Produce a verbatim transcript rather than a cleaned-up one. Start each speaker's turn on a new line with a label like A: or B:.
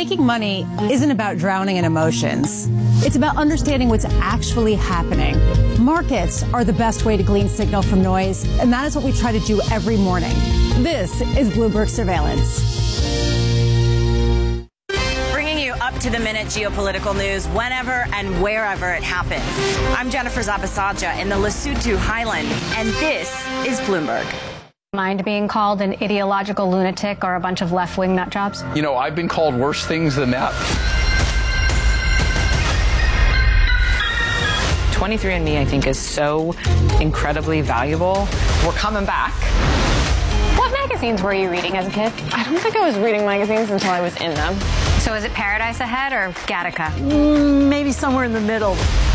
A: Making money isn't about drowning in emotions. It's about understanding what's actually happening. Markets are the best way to glean signal from noise, and that is what we try to do every morning. This is Bloomberg Surveillance.
B: Bringing you up-to-the-minute geopolitical news whenever and wherever it happens. I'm Jennifer Zabasaja in the Lesotho Highlands, and this is Bloomberg.
C: Mind being called an ideological lunatic or a bunch of left-wing nut jobs?
D: You know, I've been called worse things than that.
E: twenty-three and me, I think, is so incredibly valuable. We're coming back.
C: What magazines were you reading as a kid?
F: I don't think I was reading magazines until I was in them.
C: So is it Paradise Ahead or Gattaca?
F: Mm, maybe somewhere in the middle.